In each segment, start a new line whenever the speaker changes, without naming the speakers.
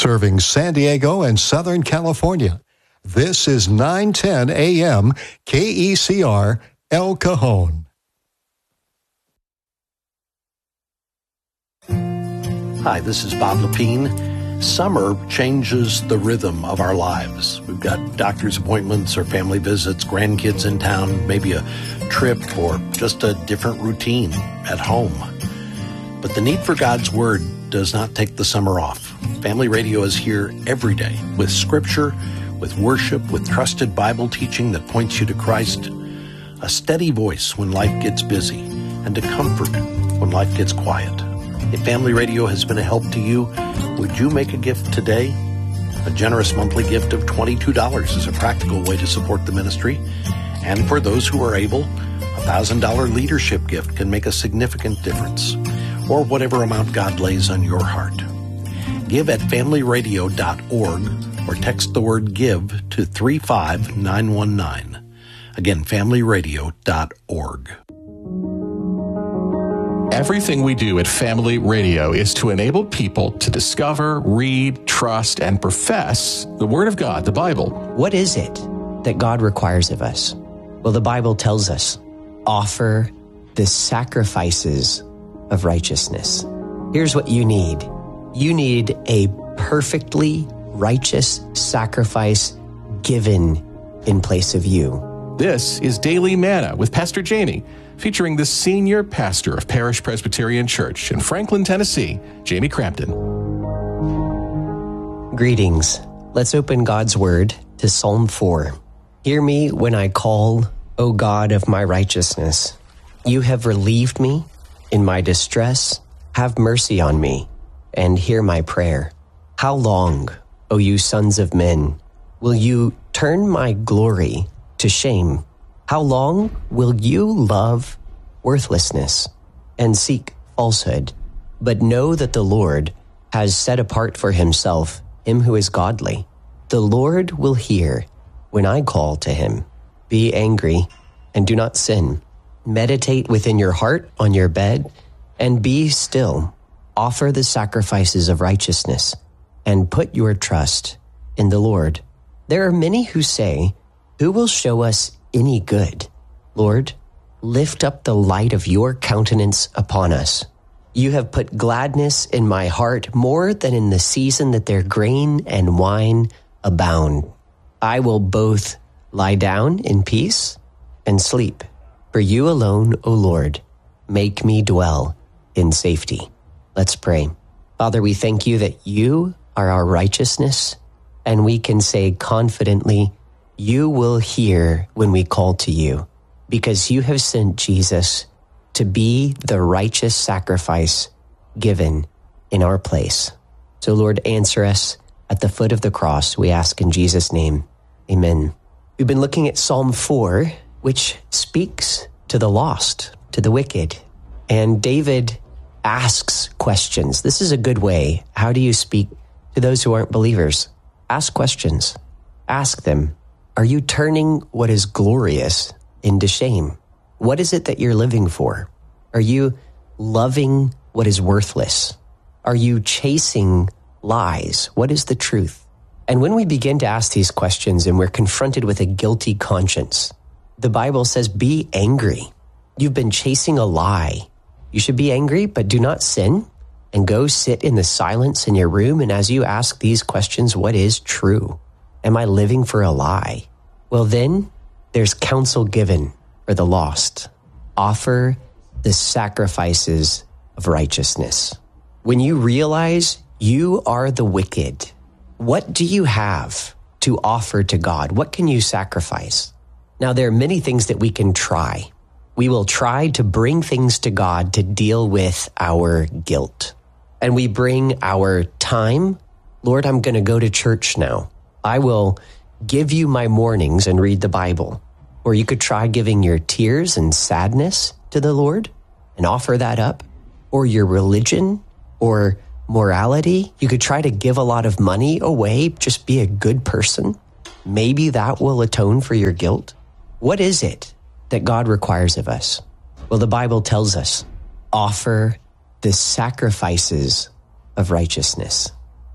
serving San Diego and Southern California. This is 910 AM KECR El Cajon.
Hi, this is Bob Lepine. Summer changes the rhythm of our lives. We've got doctor's appointments or family visits, grandkids in town, maybe a trip or just a different routine at home. But the need for God's Word does not take the summer off. Family Radio is here every day with scripture, with worship, with trusted Bible teaching that points you to Christ, a steady voice when life gets busy, and a comfort when life gets quiet. If Family Radio has been a help to you, would you make a gift today? A generous monthly gift of $22 is a practical way to support the ministry. And for those who are able, a $1,000 leadership gift can make a significant difference, or whatever amount God lays on your heart. Give at familyradio.org or text the word GIVE to 35919. Again, familyradio.org.
Everything we do at Family Radio is to enable people to discover, read, trust, and profess the Word of God, the Bible.
What is it that God requires of us? Well, the Bible tells us, offer the sacrifices of righteousness. Here's what you need. You need a perfectly righteous sacrifice given in place of you.
This is Daily Manna with Pastor Jamie, featuring the senior pastor of Parish Presbyterian Church in Franklin, Tennessee, Jamie Crampton.
Greetings. Let's open God's Word to Psalm 4. Hear me when I call, O God of my righteousness. You have relieved me in my distress. Have mercy on me and hear my prayer. How long, O you sons of men, will you turn my glory to shame? How long will you love worthlessness and seek falsehood? But know that the Lord has set apart for himself him who is godly. The Lord will hear when I call to him. Be angry and do not sin. Meditate within your heart on your bed and be still. Offer the sacrifices of righteousness and put your trust in the Lord. There are many who say, who will show us any good? Lord, lift up the light of your countenance upon us. You have put gladness in my heart more than in the season that their grain and wine abound. I will both lie down in peace and sleep. For you alone, O Lord, make me dwell in safety. Let's pray. Father, we thank you that you are our righteousness, and we can say confidently, you will hear when we call to you, because you have sent Jesus to be the righteous sacrifice given in our place. So Lord, answer us at the foot of the cross, we ask in Jesus' name. Amen. We've been looking at Psalm 4, which speaks to the lost, to the wicked. And David asks questions. This is a good way. How do you speak to those who aren't believers? Ask questions. Ask them, are you turning what is glorious into shame? What is it that you're living for? Are you loving what is worthless? Are you chasing lies? What is the truth? And when we begin to ask these questions and we're confronted with a guilty conscience, the Bible says, be angry. You've been chasing a lie. You should be angry, but do not sin, and go sit in the silence in your room. And as you ask these questions, what is true? Am I living for a lie? Well, then there's counsel given for the lost. Offer the sacrifices of righteousness. When you realize you are the wicked, what do you have to offer to God? What can you sacrifice? Now, there are many things that we can try. We will try to bring things to God to deal with our guilt. And we bring our time. Lord, I'm going to go to church now. I will give you my mornings and read the Bible. Or you could try giving your tears and sadness to the Lord and offer that up. Or your religion or morality. You could try to give a lot of money away. Just be a good person. Maybe that will atone for your guilt. What is it that God requires of us? Well, the Bible tells us, offer the sacrifices of righteousness.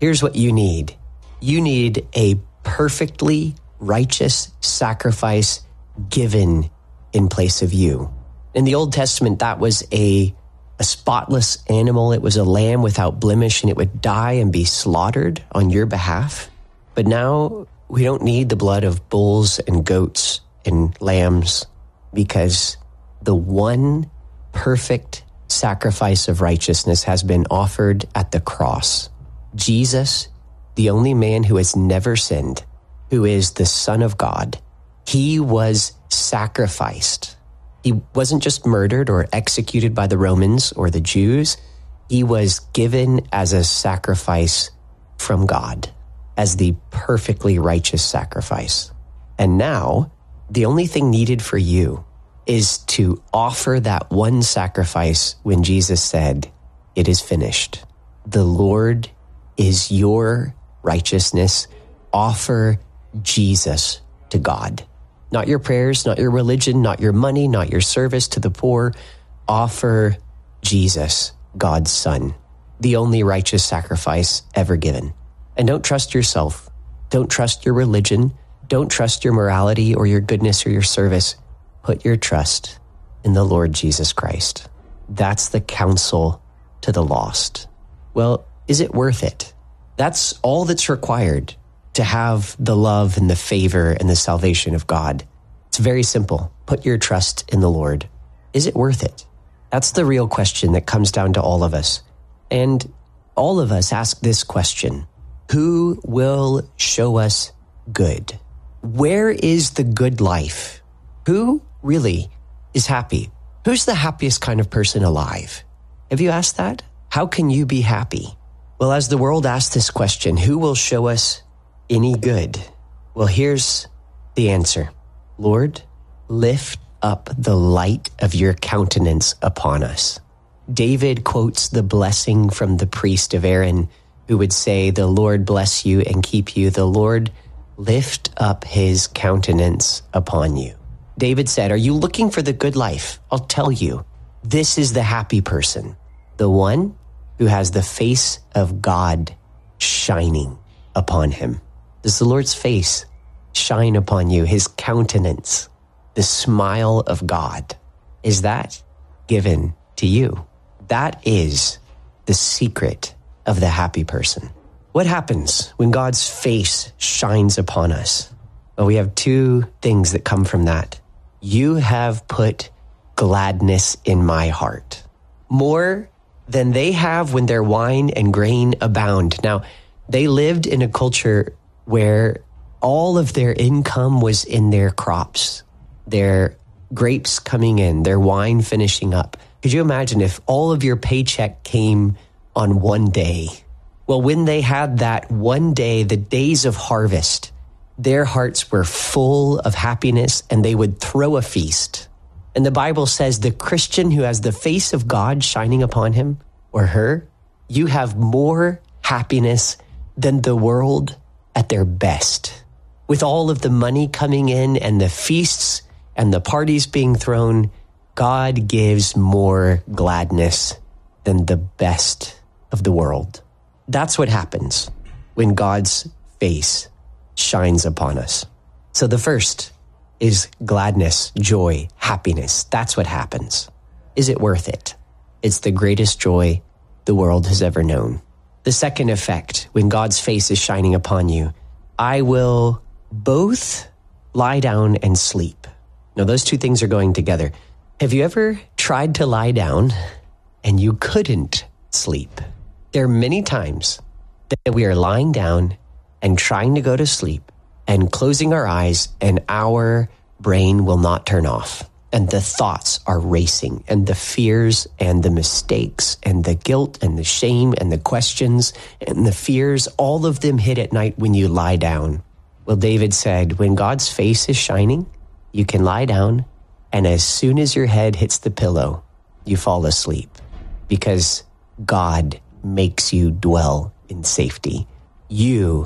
Here's what you need. You need a perfectly righteous sacrifice given in place of you. In the Old Testament, that was a spotless animal. It was a lamb without blemish, and it would die and be slaughtered on your behalf. But now we don't need the blood of bulls and goats and lambs, because the one perfect sacrifice of righteousness has been offered at the cross. Jesus, the only man who has never sinned, who is the Son of God, he was sacrificed. He wasn't just murdered or executed by the Romans or the Jews. He was given as a sacrifice from God, as the perfectly righteous sacrifice. And now, the only thing needed for you is to offer that one sacrifice when Jesus said, "It is finished." The Lord is your righteousness. Offer Jesus to God. Not your prayers, not your religion, not your money, not your service to the poor. Offer Jesus, God's Son, the only righteous sacrifice ever given. And don't trust yourself. Don't trust your religion. Don't trust your morality or your goodness or your service. Put your trust in the Lord Jesus Christ. That's the counsel to the lost. Well, is it worth it? That's all that's required to have the love and the favor and the salvation of God. It's very simple. Put your trust in the Lord. Is it worth it? That's the real question that comes down to all of us. And all of us ask this question: who will show us good? Where is the good life? Who really is happy? Who's the happiest kind of person alive? Have you asked that? How can you be happy? Well, as the world asks this question, who will show us any good? Well, here's the answer. Lord, lift up the light of your countenance upon us. David quotes the blessing from the priest of Aaron, who would say, "The Lord bless you and keep you. The Lord lift up his countenance upon you." David said, are you looking for the good life? I'll tell you, this is the happy person, the one who has the face of God shining upon him. Does the Lord's face shine upon you, his countenance, the smile of God? Is that given to you? That is the secret of the happy person. What happens when God's face shines upon us? Well, we have two things that come from that. You have put gladness in my heart, more than they have when their wine and grain abound. Now, they lived in a culture where all of their income was in their crops, their grapes coming in, their wine finishing up. Could you imagine if all of your paycheck came on one day? Well, when they had that one day, the days of harvest, their hearts were full of happiness and they would throw a feast. And the Bible says the Christian who has the face of God shining upon him or her, you have more happiness than the world at their best. With all of the money coming in and the feasts and the parties being thrown, God gives more gladness than the best of the world. That's what happens when God's face shines upon us. So the first is gladness, joy, happiness. That's what happens. Is it worth it? It's the greatest joy the world has ever known. The second effect, when God's face is shining upon you, I will both lie down and sleep. Now, those two things are going together. Have you ever tried to lie down and you couldn't sleep? There are many times that we are lying down and trying to go to sleep and closing our eyes, and our brain will not turn off. And the thoughts are racing, and the fears and the mistakes and the guilt and the shame and the questions and the fears, all of them hit at night when you lie down. Well, David said, when God's face is shining, you can lie down, and as soon as your head hits the pillow, you fall asleep, because God makes you dwell in safety. You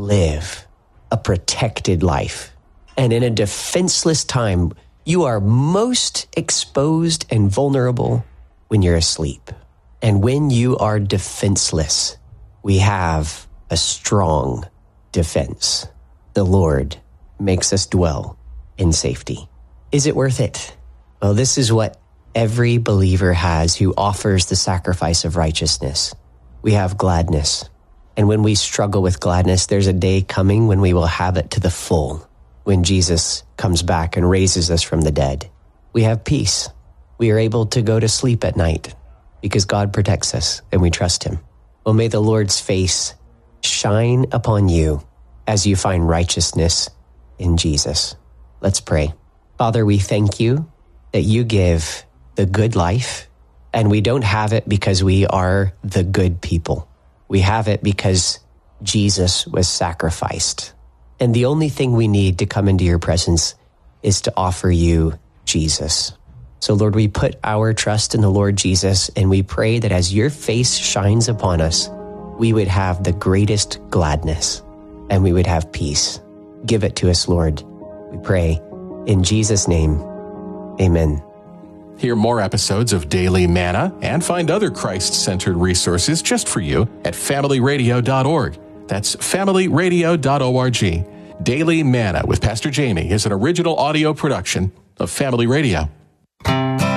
live a protected life. And in a defenseless time, you are most exposed and vulnerable when you're asleep. And when you are defenseless, we have a strong defense. The Lord makes us dwell in safety. Is it worth it? Well, this is what every believer has who offers the sacrifice of righteousness. We have gladness. And when we struggle with gladness, there's a day coming when we will have it to the full, when Jesus comes back and raises us from the dead. We have peace. We are able to go to sleep at night because God protects us and we trust him. Well, may the Lord's face shine upon you as you find righteousness in Jesus. Let's pray. Father, we thank you that you give the good life, and we don't have it because we are the good people. We have it because Jesus was sacrificed. And the only thing we need to come into your presence is to offer you Jesus. So Lord, we put our trust in the Lord Jesus, and we pray that as your face shines upon us, we would have the greatest gladness and we would have peace. Give it to us, Lord. We pray in Jesus' name. Amen.
Hear more episodes of Daily Manna and find other Christ-centered resources just for you at familyradio.org. That's familyradio.org. Daily Manna with Pastor Jamie is an original audio production of Family Radio.